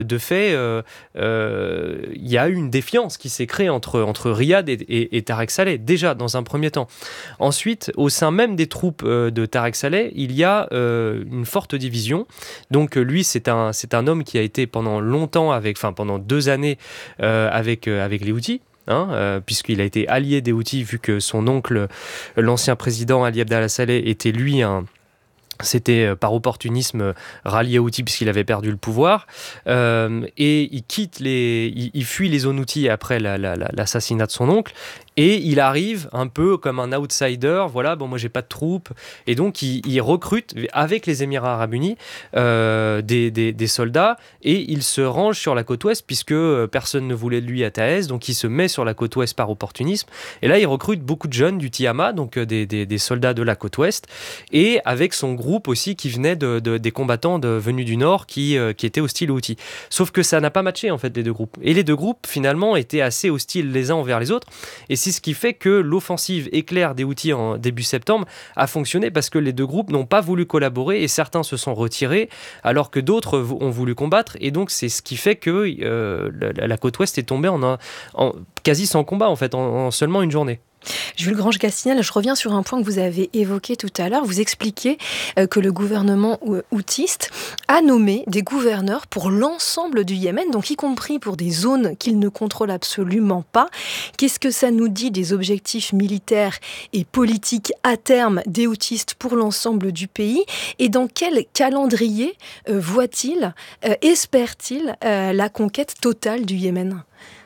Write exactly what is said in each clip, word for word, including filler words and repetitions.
De fait, il euh, euh, y a eu une défiance qui s'est créée entre, entre Riyad et, et, et Tarek Saleh, déjà dans un premier temps. Ensuite, au sein même des troupes euh, de Tarek Saleh, il y a euh, une forte division. Donc lui, c'est un, c'est un homme qui a été pendant longtemps, avec, enfin pendant deux années, euh, avec, euh, avec les Houthis. Hein, euh, puisqu'il a été allié des Houthis, vu que son oncle, l'ancien président Ali Abdallah Saleh, était lui un... C'était euh, par opportunisme euh, rallié aux Houthis puisqu'il avait perdu le pouvoir. Euh, et il quitte les... Il, il fuit les zones Houthis après la, la, la, l'assassinat de son oncle. Et il arrive un peu comme un outsider. Voilà, bon, moi, j'ai pas de troupes. Et donc, il, il recrute avec les Émirats Arabes Unis euh, des, des, des soldats. Et il se range sur la côte ouest puisque personne ne voulait de lui à Taez. Donc, il se met sur la côte ouest par opportunisme. Et là, il recrute beaucoup de jeunes du Tiama, donc des, des, des soldats de la côte ouest. Et avec son groupe aussi qui venait de, de, des combattants de, venus du Nord qui, euh, qui étaient hostiles aux Houthis. Sauf que ça n'a pas matché, en fait, les deux groupes. Et les deux groupes, finalement, étaient assez hostiles les uns envers les autres. Et c'est ce qui fait que l'offensive éclair des Houthis en début septembre a fonctionné parce que les deux groupes n'ont pas voulu collaborer et certains se sont retirés alors que d'autres ont voulu combattre. Et donc, c'est ce qui fait que euh, la, la côte ouest est tombée en, un, en quasi sans combat, en fait, en, en seulement une journée. Jules Grange-Gastignel, je reviens sur un point que vous avez évoqué tout à l'heure. Vous expliquez euh, que le gouvernement houtiste a nommé des gouverneurs pour l'ensemble du Yémen, donc y compris pour des zones qu'il ne contrôle absolument pas. Qu'est-ce que ça nous dit des objectifs militaires et politiques à terme des houtistes pour l'ensemble du pays? Et dans quel calendrier euh, voit-il, euh, espère-t-il euh, la conquête totale du Yémen ?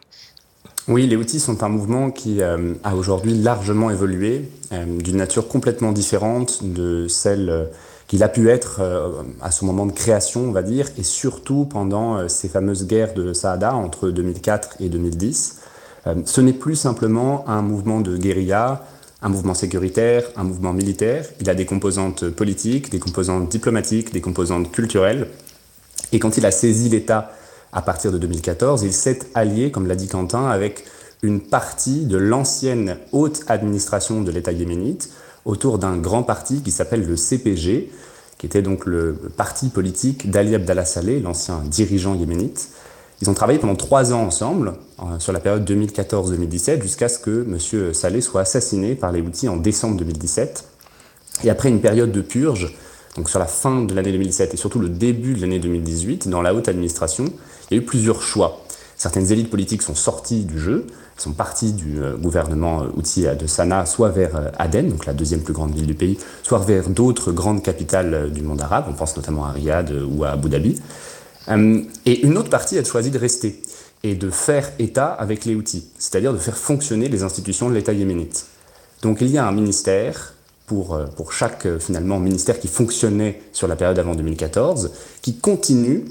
Oui, les Houthis sont un mouvement qui euh, a aujourd'hui largement évolué, euh, d'une nature complètement différente de celle euh, qu'il a pu être euh, à son moment de création, on va dire, et surtout pendant euh, ces fameuses guerres de Saada entre deux mille quatre et deux mille dix. Euh, ce n'est plus simplement un mouvement de guérilla, un mouvement sécuritaire, un mouvement militaire. Il a des composantes politiques, des composantes diplomatiques, des composantes culturelles. Et quand il a saisi l'État à partir de deux mille quatorze, il s'est allié, comme l'a dit Quentin, avec une partie de l'ancienne haute administration de l'État yéménite autour d'un grand parti qui s'appelle le C P G, qui était donc le parti politique d'Ali Abdallah Saleh, l'ancien dirigeant yéménite. Ils ont travaillé pendant trois ans ensemble, euh, sur la période deux mille quatorze deux mille dix-sept, jusqu'à ce que M. Saleh soit assassiné par les Houthis en décembre deux mille dix-sept. Et après une période de purge, donc sur la fin de l'année deux mille dix-sept et surtout le début de l'année deux mille dix-huit, dans la haute administration, il y a eu plusieurs choix. Certaines élites politiques sont sorties du jeu, sont parties du euh, gouvernement euh, houthi de Sanaa, soit vers euh, Aden, donc la deuxième plus grande ville du pays, soit vers d'autres grandes capitales euh, du monde arabe, on pense notamment à Riyad euh, ou à Abu Dhabi. Euh, et une autre partie a choisi de rester et de faire État avec les Houthis, c'est-à-dire de faire fonctionner les institutions de l'État yéménite. Donc il y a un ministère, pour, pour chaque finalement ministère qui fonctionnait sur la période avant deux mille quatorze, qui continue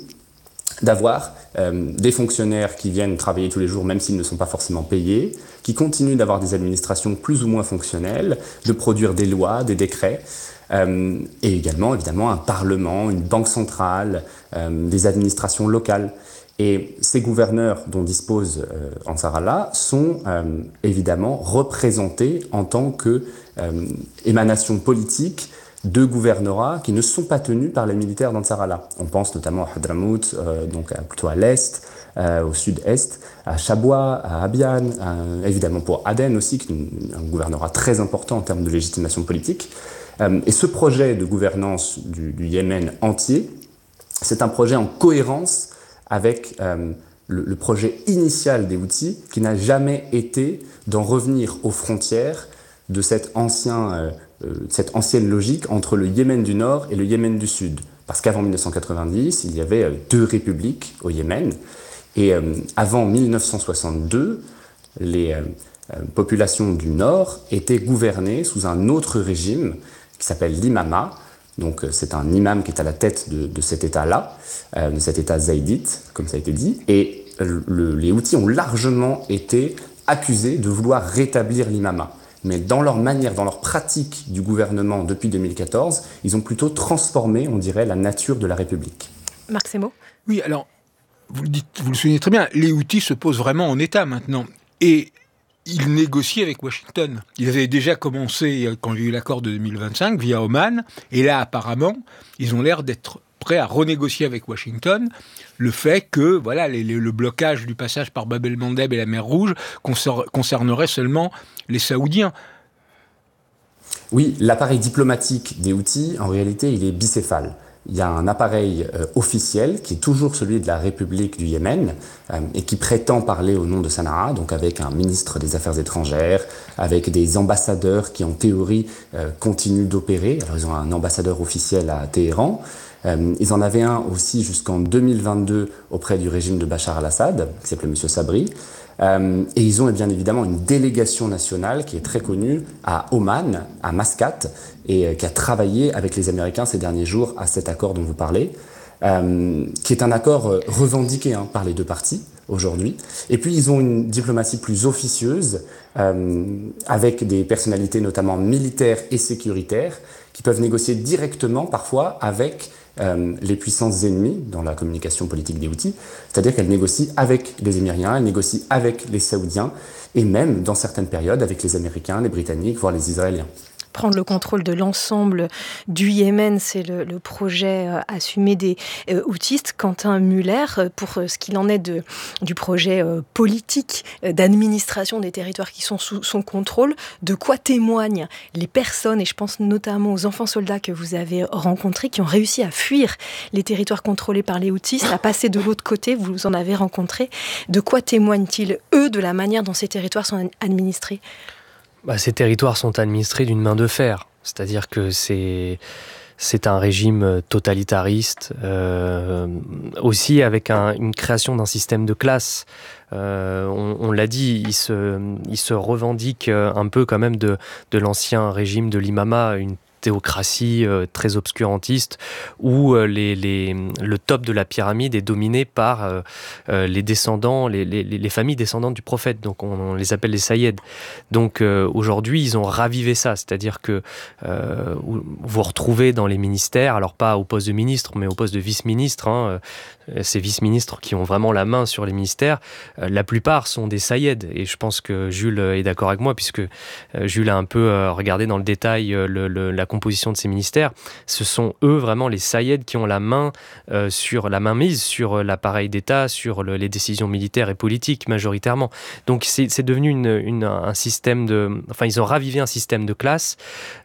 d'avoir euh, des fonctionnaires qui viennent travailler tous les jours, même s'ils ne sont pas forcément payés, qui continuent d'avoir des administrations plus ou moins fonctionnelles, de produire des lois, des décrets, euh, et également, évidemment, un parlement, une banque centrale, euh, des administrations locales. Et ces gouverneurs dont dispose euh, Ansar Allah sont euh, évidemment représentés en tant que euh, émanation politique de gouvernorats qui ne sont pas tenus par les militaires d'Ansar Allah. On pense notamment à Hadramout, euh, donc à, plutôt à l'est, euh, au sud-est, à Chabwa, à Abian, à, évidemment pour Aden aussi, qui est un gouvernorat très important en termes de légitimation politique. Euh, et ce projet de gouvernance du, du Yémen entier, c'est un projet en cohérence avec euh, le, le projet initial des Houthis, qui n'a jamais été d'en revenir aux frontières de cet ancien, euh, euh, cette ancienne logique entre le Yémen du Nord et le Yémen du Sud. Parce qu'avant mille neuf cent quatre-vingt-dix, il y avait euh, deux républiques au Yémen. Et euh, avant mille neuf cent soixante-deux, les euh, euh, populations du Nord étaient gouvernées sous un autre régime qui s'appelle l'imama. Donc euh, c'est un imam qui est à la tête de, de cet État-là, euh, de cet État zaïdite, comme ça a été dit. Et le, les Houthis ont largement été accusés de vouloir rétablir l'imama. Mais dans leur manière, dans leur pratique du gouvernement depuis deux mille quatorze, ils ont plutôt transformé, on dirait, la nature de la République. Marc Semo ? Oui, alors, vous le dites, vous le soulignez très bien, les Houthis se posent vraiment en État maintenant. Et ils négocient avec Washington. Ils avaient déjà commencé, quand il y a eu l'accord de deux mille vingt-cinq, via Oman. Et là, apparemment, ils ont l'air d'être prêts à renégocier avec Washington le fait que voilà, les, les, le blocage du passage par Bab el-Mandeb et la mer Rouge concernerait seulement les Saoudiens. Oui, l'appareil diplomatique des Houthis, en réalité, il est bicéphale. Il y a un appareil euh, officiel qui est toujours celui de la République du Yémen euh, et qui prétend parler au nom de Sanaa, donc avec un ministre des Affaires étrangères, avec des ambassadeurs qui en théorie euh, continuent d'opérer. Alors ils ont un ambassadeur officiel à Téhéran. Euh, ils en avaient un aussi jusqu'en deux mille vingt-deux auprès du régime de Bachar al-Assad, qui s'appelait M. Sabri. Euh, et ils ont bien évidemment une délégation nationale qui est très connue à Oman, à Mascate, et euh, qui a travaillé avec les Américains ces derniers jours à cet accord dont vous parlez, euh, qui est un accord euh, revendiqué hein, par les deux parties aujourd'hui. Et puis ils ont une diplomatie plus officieuse, euh, avec des personnalités notamment militaires et sécuritaires, qui peuvent négocier directement parfois avec Euh, les puissances ennemies dans la communication politique des Houthis, c'est-à-dire qu'elles négocient avec les Émiriens, elles négocient avec les Saoudiens, et même, dans certaines périodes, avec les Américains, les Britanniques, voire les Israéliens. Prendre le contrôle de l'ensemble du Yémen, c'est le, le projet euh, assumé des euh, Houthis. Quentin Muller, pour euh, ce qu'il en est de, du projet euh, politique euh, d'administration des territoires qui sont sous son contrôle, de quoi témoignent les personnes, et je pense notamment aux enfants soldats que vous avez rencontrés, qui ont réussi à fuir les territoires contrôlés par les Houthis, à passer de l'autre côté, vous en avez rencontré. De quoi témoignent-ils, eux, de la manière dont ces territoires sont administrés ? Bah, ces territoires sont administrés d'une main de fer, c'est-à-dire que c'est, c'est un régime totalitariste, euh, aussi avec un, une création d'un système de classe. Euh, on, on l'a dit, il se, il se revendique un peu quand même de, de l'ancien régime de l'imama, une théocratie euh, très obscurantiste où euh, les, les, le top de la pyramide est dominé par euh, euh, les descendants, les, les, les familles descendantes du prophète, donc on, on les appelle les Saïeds. Donc euh, aujourd'hui ils ont ravivé ça, c'est-à-dire que euh, vous retrouvez dans les ministères, alors pas au poste de ministre mais au poste de vice-ministre, hein, euh, ces vice-ministres qui ont vraiment la main sur les ministères, euh, la plupart sont des Saïeds, et je pense que Jules est d'accord avec moi puisque euh, Jules a un peu euh, regardé dans le détail euh, le, le, la composition de ces ministères. Ce sont eux vraiment les Saïeds qui ont la main euh, sur la main mise sur l'appareil d'État, sur le, les décisions militaires et politiques majoritairement. Donc c'est, c'est devenu une, une, un système de, enfin ils ont ravivé un système de classe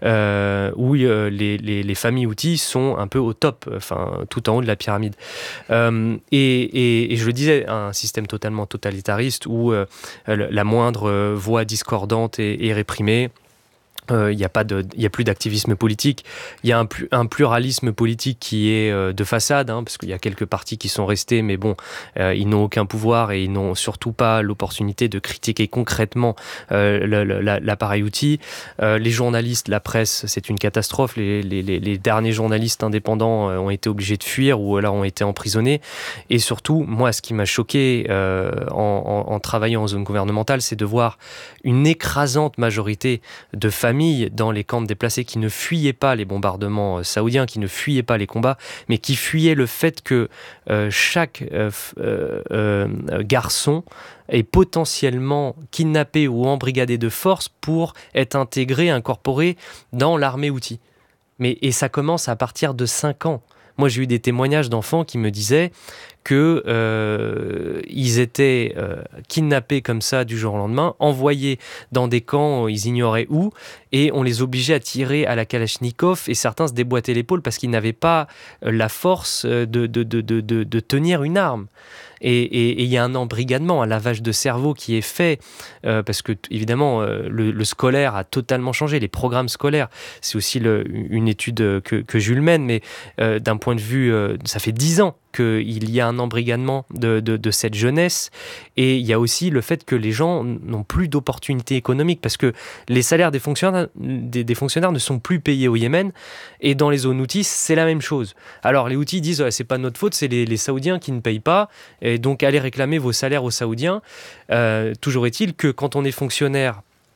euh, où euh, les, les, les familles Houthis sont un peu au top, enfin tout en haut de la pyramide. Euh, et, et, et je le disais, un système totalement totalitariste où euh, la moindre voix discordante est, est réprimée. Il euh, n'y a pas de, il y a plus d'activisme politique. Il y a un, un pluralisme politique qui est euh, de façade, hein, parce qu'il y a quelques partis qui sont restés, mais bon, euh, ils n'ont aucun pouvoir et ils n'ont surtout pas l'opportunité de critiquer concrètement euh, le, le, l'appareil Houthi. Euh, les journalistes, la presse, c'est une catastrophe. Les, les, les derniers journalistes indépendants euh, ont été obligés de fuir ou alors ont été emprisonnés. Et surtout, moi, ce qui m'a choqué euh, en, en, en travaillant en zone gouvernementale, c'est de voir une écrasante majorité de familles dans les camps de déplacés qui ne fuyaient pas les bombardements saoudiens, qui ne fuyaient pas les combats, mais qui fuyaient le fait que euh, chaque euh, euh, euh, garçon est potentiellement kidnappé ou embrigadé de force pour être intégré, incorporé dans l'armée Houthi. Mais, et ça commence à partir de cinq ans. Moi, j'ai eu des témoignages d'enfants qui me disaient qu'ils euh, étaient euh, kidnappés comme ça du jour au lendemain, envoyés dans des camps, ils ignoraient où, et on les obligeait à tirer à la Kalachnikov, et certains se déboîtaient l'épaule parce qu'ils n'avaient pas la force de, de, de, de, de, de tenir une arme. Et il y a un embrigadement, un lavage de cerveau qui est fait, euh, parce que évidemment euh, le, le scolaire a totalement changé, les programmes scolaires, c'est aussi le, une étude que, que Jules mène, mais euh, d'un point de vue, euh, ça fait dix ans qu'il y a un embrigadement de, de, de cette jeunesse, et il y a aussi le fait que les gens n'ont plus d'opportunités économiques, parce que les salaires des fonctionnaires, des, des fonctionnaires ne sont plus payés au Yémen, et dans les zones Houthis, c'est la même chose. Alors les Houthis disent ouais, c'est pas notre faute, c'est les, les Saoudiens qui ne payent pas, et donc allez réclamer vos salaires aux Saoudiens. Euh, toujours est-il que quand on est fonctionnaire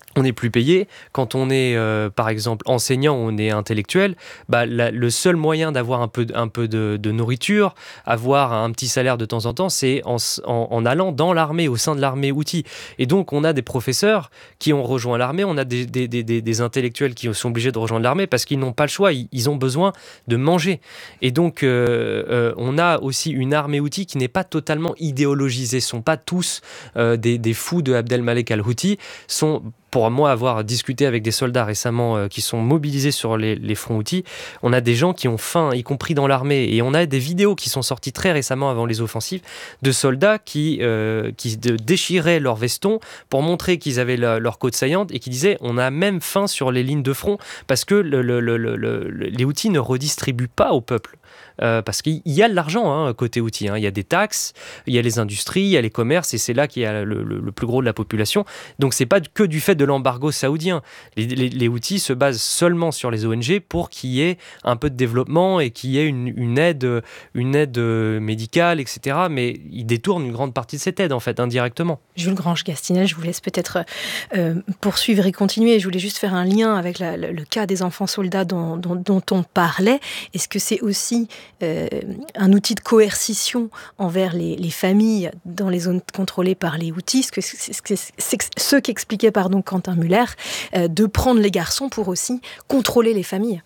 on n'est plus payé. Quand on est, euh, par exemple, enseignant, on est intellectuel, bah, la, le seul moyen d'avoir un peu, un peu de, de nourriture, avoir un petit salaire de temps en temps, c'est en, en, en allant dans l'armée, au sein de l'armée outil. Et donc, on a des professeurs qui ont rejoint l'armée, on a des, des, des, des, des intellectuels qui sont obligés de rejoindre l'armée parce qu'ils n'ont pas le choix, ils, ils ont besoin de manger. Et donc, euh, euh, on a aussi une armée outil qui n'est pas totalement idéologisée. Ce ne sont pas tous euh, des, des fous de Abdelmalek al-Houthi, sont... Pour moi, avoir discuté avec des soldats récemment euh, qui sont mobilisés sur les, les fronts outils, on a des gens qui ont faim, y compris dans l'armée. Et on a des vidéos qui sont sorties très récemment avant les offensives de soldats qui, euh, qui de, déchiraient leurs vestons pour montrer qu'ils avaient la, leur côte saillante et qui disaient on a même faim sur les lignes de front parce que le, le, le, le, le, les outils ne redistribuent pas au peuple. Euh, parce qu'il y a de l'argent hein, côté outils, hein. Il y a des taxes, il y a les industries, il y a les commerces et c'est là qu'il y a le, le, le plus gros de la population. Donc c'est pas que du fait de l'embargo saoudien. Les, les, les outils se basent seulement sur les O N G pour qu'il y ait un peu de développement et qu'il y ait une, une aide, une aide médicale, et cetera. Mais ils détournent une grande partie de cette aide en fait indirectement. Jules Grange-Gastinel, je vous laisse peut-être euh, poursuivre et continuer. Je voulais juste faire un lien avec la, le, le cas des enfants soldats dont, dont, dont on parlait. Est-ce que c'est aussi Euh, un outil de coercition envers les, les familles dans les zones contrôlées par les Houthis, ce, que, c'est, c'est, c'est ce qu'expliquait pardon, Quentin Müller, euh, de prendre les garçons pour aussi contrôler les familles.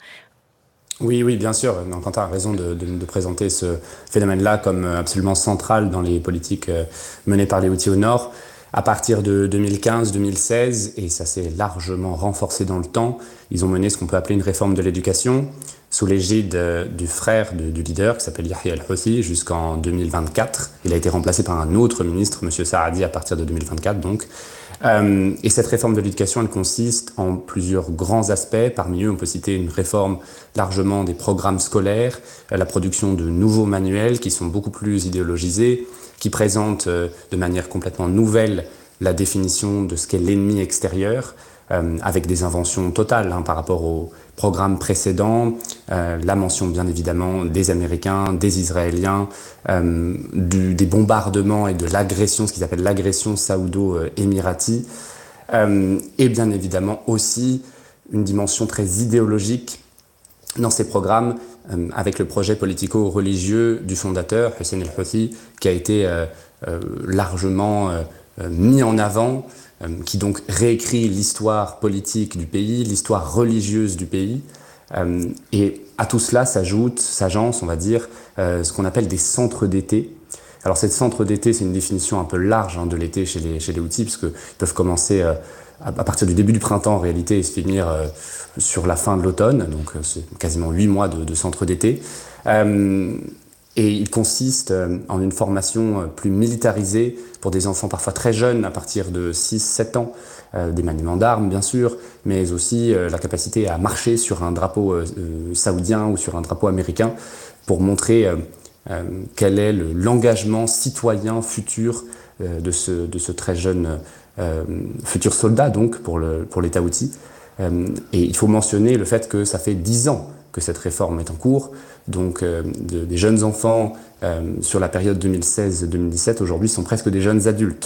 Oui, oui, bien sûr. Quentin a raison de, de, de présenter ce phénomène-là comme absolument central dans les politiques menées par les Houthis au Nord. À partir de deux mille quinze deux mille seize, et ça s'est largement renforcé dans le temps, ils ont mené ce qu'on peut appeler une réforme de l'éducation, sous l'égide du frère de, du leader, qui s'appelle Yahya al-Houthi, jusqu'en deux mille vingt-quatre. Il a été remplacé par un autre ministre, M. Saadi, à partir de deux mille vingt-quatre, donc. Euh, et cette réforme de l'éducation, elle consiste en plusieurs grands aspects. Parmi eux, on peut citer une réforme largement des programmes scolaires, la production de nouveaux manuels qui sont beaucoup plus idéologisés, qui présentent euh, de manière complètement nouvelle la définition de ce qu'est l'ennemi extérieur, euh, avec des inventions totales hein, par rapport aux programmes précédents, euh, la mention bien évidemment des Américains, des Israéliens, euh, du, des bombardements et de l'agression, ce qu'ils appellent l'agression saoudo-émirati, euh, et bien évidemment aussi une dimension très idéologique dans ces programmes, euh, avec le projet politico-religieux du fondateur, Hussein al-Houthi, qui a été euh, euh, largement euh, mis en avant, qui donc réécrit l'histoire politique du pays, l'histoire religieuse du pays. Euh, et à tout cela s'ajoute, s'agence, on va dire, euh, ce qu'on appelle des centres d'été. Alors, ces centres d'été, c'est une définition un peu large hein, de l'été chez les, chez les Houthis, parce qu'ils peuvent commencer euh, à, à partir du début du printemps, en réalité, et se finir euh, sur la fin de l'automne. Donc, euh, c'est quasiment huit mois de, de centres d'été. Euh, Et il consiste en une formation plus militarisée pour des enfants parfois très jeunes, à partir de six sept ans, euh, des maniements d'armes bien sûr, mais aussi euh, la capacité à marcher sur un drapeau euh, saoudien ou sur un drapeau américain pour montrer euh, euh, quel est le, l'engagement citoyen futur euh, de, ce, de ce très jeune euh, futur soldat donc pour, le, pour l'État Houthi. Euh, et il faut mentionner le fait que ça fait dix ans que cette réforme est en cours, donc euh, de, des jeunes enfants euh, sur la période deux mille seize deux mille dix-sept aujourd'hui sont presque des jeunes adultes.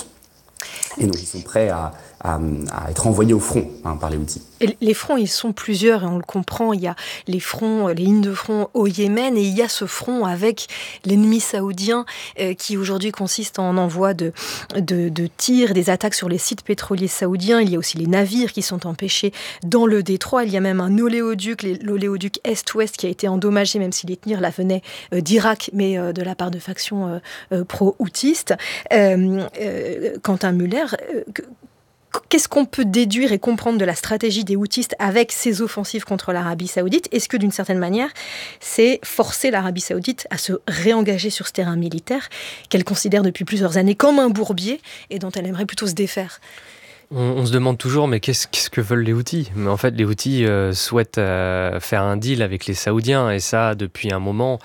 Et donc ils sont prêts à, à, à être envoyés au front hein, par les Houthis. Et les fronts, ils sont plusieurs et on le comprend. Il y a les fronts, les lignes de front au Yémen et il y a ce front avec l'ennemi saoudien euh, qui aujourd'hui consiste en envoi de, de, de tirs, des attaques sur les sites pétroliers saoudiens. Il y a aussi les navires qui sont empêchés dans le détroit. Il y a même un oléoduc, l'oléoduc Est-Ouest qui a été endommagé, même si les tirs là venaient euh, d'Irak, mais euh, de la part de factions euh, euh, pro-houtistes. Euh, euh, Quentin Müller, euh, qu'est-ce qu'on peut déduire et comprendre de la stratégie des houtistes avec ces offensives contre l'Arabie Saoudite ? Est-ce que d'une certaine manière, c'est forcer l'Arabie Saoudite à se réengager sur ce terrain militaire qu'elle considère depuis plusieurs années comme un bourbier et dont elle aimerait plutôt se défaire ? On, on se demande toujours, mais qu'est-ce, qu'est-ce que veulent les Houthis ? Mais en fait, les Houthis euh, souhaitent euh, faire un deal avec les Saoudiens, et ça, depuis un moment.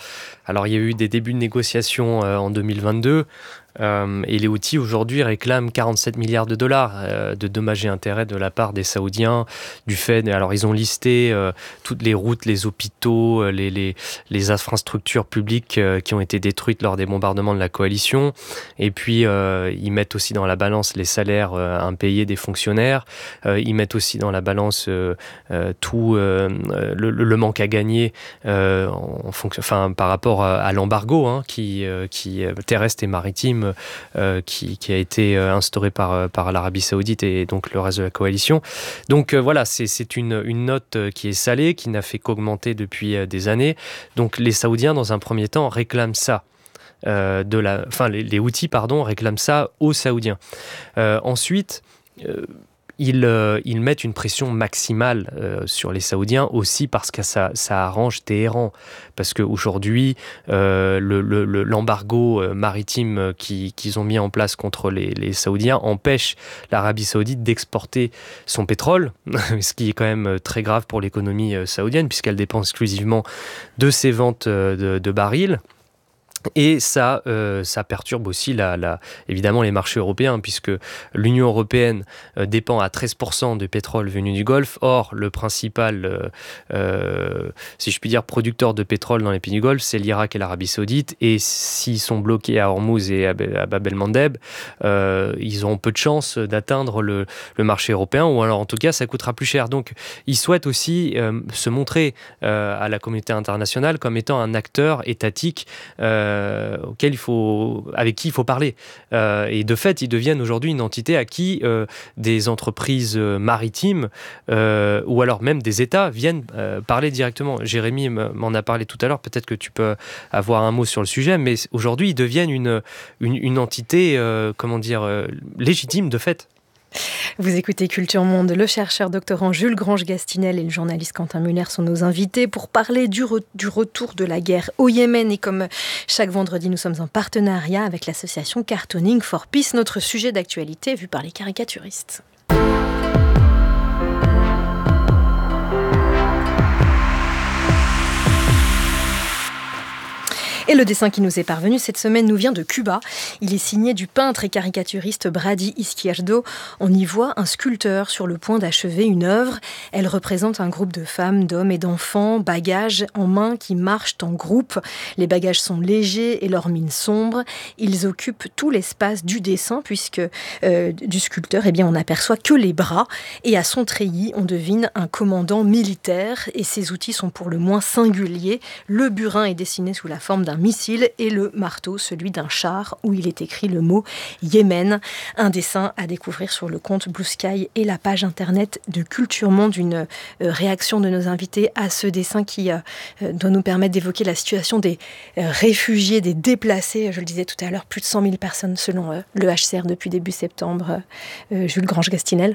Alors il y a eu des débuts de négociations euh, en deux mille vingt-deux. Euh, et les Houthis aujourd'hui réclament quarante-sept milliards de dollars euh, de dommages et intérêts de la part des Saoudiens du fait. Alors ils ont listé euh, toutes les routes, les hôpitaux, les, les, les infrastructures publiques euh, qui ont été détruites lors des bombardements de la coalition. Et puis euh, ils mettent aussi dans la balance les salaires euh, impayés des fonctionnaires. Euh, ils mettent aussi dans la balance euh, euh, tout euh, le, le manque à gagner euh, en fonction, enfin par rapport à, à l'embargo hein, qui, euh, qui terrestre et maritime. Euh, qui, qui a été instauré par, par l'Arabie Saoudite et donc le reste de la coalition. Donc euh, voilà, c'est, c'est une, une note qui est salée, qui n'a fait qu'augmenter depuis euh, des années. Donc les Saoudiens, dans un premier temps, réclament ça. Euh, de la, enfin, les, les Houthis, pardon, réclament ça aux Saoudiens. Euh, ensuite, euh, Ils, euh, ils mettent une pression maximale euh, sur les Saoudiens aussi parce que ça, ça arrange Téhéran. Parce qu'aujourd'hui, euh, le, le, l'embargo maritime qui, qu'ils ont mis en place contre les, les Saoudiens empêche l'Arabie Saoudite d'exporter son pétrole, ce qui est quand même très grave pour l'économie saoudienne puisqu'elle dépend exclusivement de ses ventes de, de barils. Et ça, euh, ça perturbe aussi la, la, évidemment les marchés européens puisque l'Union européenne euh, dépend à treize pour cent de pétrole venu du Golfe. Or, le principal, euh, euh, si je puis dire, producteur de pétrole dans les pays du Golfe, c'est l'Irak et l'Arabie Saoudite. Et s'ils sont bloqués à Hormuz et à Bab el-Mandeb, euh, ils ont peu de chances d'atteindre le, le marché européen ou alors en tout cas, ça coûtera plus cher. Donc, ils souhaitent aussi euh, se montrer euh, à la communauté internationale comme étant un acteur étatique euh, Euh, auquel il faut, avec qui il faut parler. Euh, et de fait, ils deviennent aujourd'hui une entité à qui euh, des entreprises maritimes euh, ou alors même des États viennent euh, parler directement. Jérémy m'en a parlé tout à l'heure, peut-être que tu peux avoir un mot sur le sujet, mais aujourd'hui, ils deviennent une, une, une entité, euh, comment dire, euh, légitime de fait. Vous écoutez Culture Monde, le chercheur doctorant Jules Grange-Gastinel et le journaliste Quentin Muller sont nos invités pour parler du, re- du retour de la guerre au Yémen. Et comme chaque vendredi, nous sommes en partenariat avec l'association Cartooning for Peace, notre sujet d'actualité vu par les caricaturistes. Et le dessin qui nous est parvenu cette semaine nous vient de Cuba. Il est signé du peintre et caricaturiste Brady Izquierdo. On y voit un sculpteur sur le point d'achever une œuvre. Elle représente un groupe de femmes, d'hommes et d'enfants, bagages en main qui marchent en groupe. Les bagages sont légers et leurs mines sombres. Ils occupent tout l'espace du dessin puisque euh, du sculpteur, eh bien, on n'aperçoit que les bras. Et à son treillis, on devine un commandant militaire. Et ses outils sont pour le moins singuliers. Le burin est dessiné sous la forme d'un missile et le marteau, celui d'un char où il est écrit le mot Yémen. Un dessin à découvrir sur le compte Blue Sky et la page internet de Culture Monde. Une euh, réaction de nos invités à ce dessin qui euh, doit nous permettre d'évoquer la situation des euh, réfugiés, des déplacés. Je le disais tout à l'heure, plus de cent mille personnes selon euh, le H C R depuis début septembre. Euh, Jules Grange-Gastinel.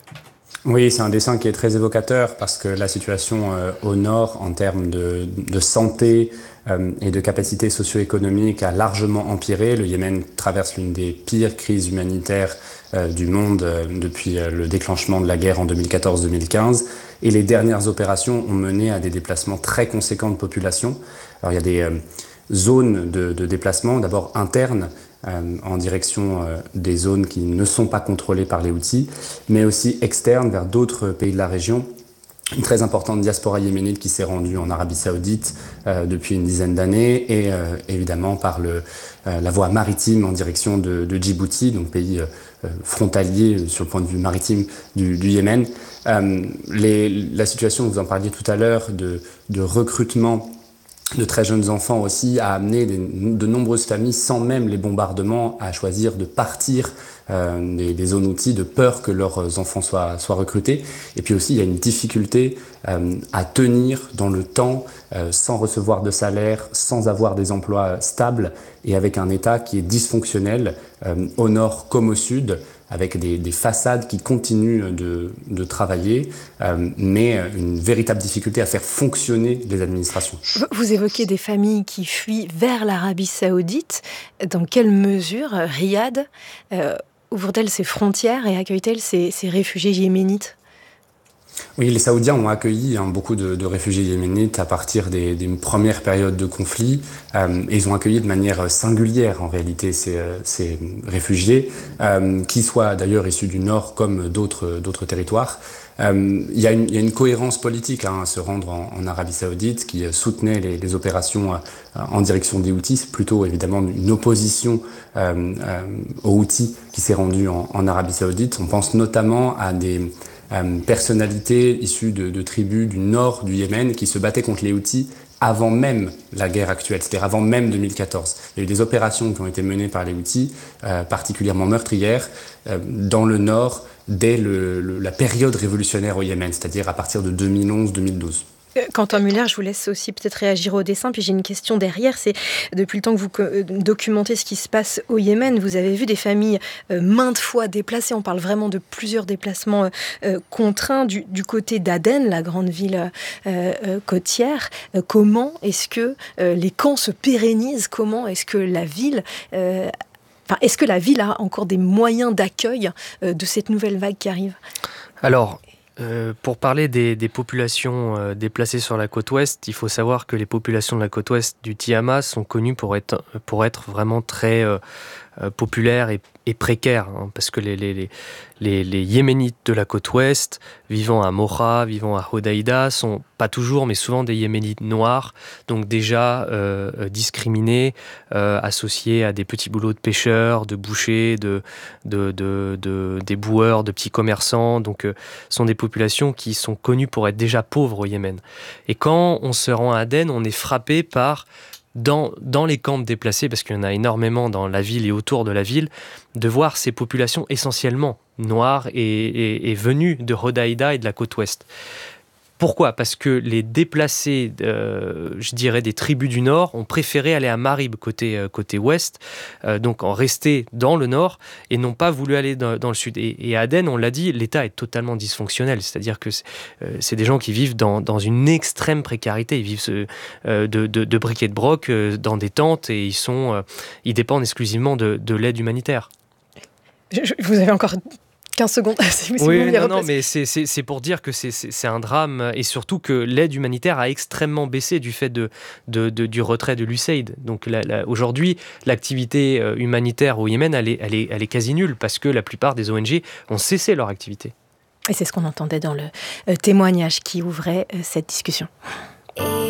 Oui, c'est un dessin qui est très évocateur parce que la situation euh, au nord en termes de, de santé euh, et de capacité socio-économique a largement empiré. Le Yémen traverse l'une des pires crises humanitaires euh, du monde euh, depuis euh, le déclenchement de la guerre en deux mille quatorze deux mille quinze. Et les dernières opérations ont mené à des déplacements très conséquents de population. Alors il y a des euh, zones de, de déplacement, d'abord internes, Euh, en direction euh, des zones qui ne sont pas contrôlées par les Houthis, mais aussi externes vers d'autres pays de la région. Une très importante diaspora yéménite qui s'est rendue en Arabie Saoudite euh, depuis une dizaine d'années et euh, évidemment par le, euh, la voie maritime en direction de, de Djibouti, donc pays euh, frontalier sur le point de vue maritime du, du Yémen. Euh, les, la situation, vous en parliez tout à l'heure, de, de recrutement de très jeunes enfants aussi, a amené des, de nombreuses familles, sans même les bombardements, à choisir de partir euh, des, des zones Houthis de peur que leurs enfants soient, soient recrutés. Et puis aussi, il y a une difficulté euh, à tenir dans le temps, euh, sans recevoir de salaire, sans avoir des emplois stables, et avec un État qui est dysfonctionnel, euh, au nord comme au sud, avec des, des façades qui continuent de, de travailler, euh, mais une véritable difficulté à faire fonctionner les administrations. Vous évoquez des familles qui fuient vers l'Arabie Saoudite. Dans quelle mesure Riyad euh, ouvre-t-elle ses frontières et accueille-t-elle ces, ces réfugiés yéménites ? Oui, les Saoudiens ont accueilli hein, beaucoup de, de réfugiés yéménites à partir des, des premières périodes de conflit. Euh, et ils ont accueilli de manière singulière, en réalité, ces, ces réfugiés, euh, qui soient d'ailleurs issus du Nord comme d'autres, d'autres territoires. Euh, il y a une, il y a une cohérence politique hein, à se rendre en, en Arabie Saoudite, qui soutenait les, les opérations euh, en direction des Houthis. C'est plutôt évidemment une opposition euh, euh, aux Houthis qui s'est rendue en, en Arabie Saoudite. On pense notamment à des Euh, personnalités issues de, de tribus du nord du Yémen qui se battaient contre les Houthis avant même la guerre actuelle, c'est-à-dire avant même deux mille quatorze. Il y a eu des opérations qui ont été menées par les Houthis, euh, particulièrement meurtrières, euh, dans le nord dès le, le, la période révolutionnaire au Yémen, c'est-à-dire à partir de deux mille onze deux mille douze. Quentin Muller, je vous laisse aussi peut-être réagir au dessin, puis j'ai une question derrière, c'est depuis le temps que vous documentez ce qui se passe au Yémen, vous avez vu des familles euh, maintes fois déplacées, on parle vraiment de plusieurs déplacements euh, contraints du, du côté d'Aden, la grande ville euh, euh, côtière. Euh, comment est-ce que euh, les camps se pérennisent? Comment est-ce que la ville... Euh, enfin, est-ce que la ville a encore des moyens d'accueil euh, de cette nouvelle vague qui arrive? Alors... Euh, pour parler des, des populations euh, déplacées sur la côte ouest, il faut savoir que les populations de la côte ouest du Tiamas sont connues pour être, pour être vraiment très euh, euh, populaires et, et précaires, hein, parce que les, les, les, les, les Yéménites de la côte ouest, vivant à Mocha, vivant à Hodeïda, sont pas toujours, mais souvent des Yéménites noirs, donc déjà euh, discriminés, euh, associés à des petits boulots de pêcheurs, de bouchers, de, de, de, de, des boueurs, de petits commerçants, donc euh, sont des populations qui sont connues pour être déjà pauvres au Yémen. Et quand on se rend à Aden, on est frappé par, dans, dans les camps de déplacés, parce qu'il y en a énormément dans la ville et autour de la ville, de voir ces populations essentiellement noires et, et, et venues de Hodeïda et de la côte ouest. Pourquoi ? Parce que les déplacés, euh, je dirais, des tribus du Nord ont préféré aller à Marib, côté, euh, côté ouest, euh, donc en rester dans le Nord, et n'ont pas voulu aller dans, dans le Sud. Et, et à Aden, on l'a dit, l'État est totalement dysfonctionnel, c'est-à-dire que c'est, euh, c'est des gens qui vivent dans, dans une extrême précarité, ils vivent ce, euh, de, de, de briques et de broc euh, dans des tentes, et ils, sont, euh, ils dépendent exclusivement de, de l'aide humanitaire. Je, je, vous avez encore... quinze secondes. Si vous oui, non, non, mais c'est, c'est, c'est pour dire que c'est, c'est, c'est un drame, et surtout que l'aide humanitaire a extrêmement baissé du fait de, de, de, du retrait de l'U S A I D. Donc la, la, aujourd'hui, l'activité humanitaire au Yémen, elle est, elle, est, elle est quasi nulle, parce que la plupart des O N G ont cessé leur activité. Et c'est ce qu'on entendait dans le euh, témoignage qui ouvrait euh, cette discussion. Et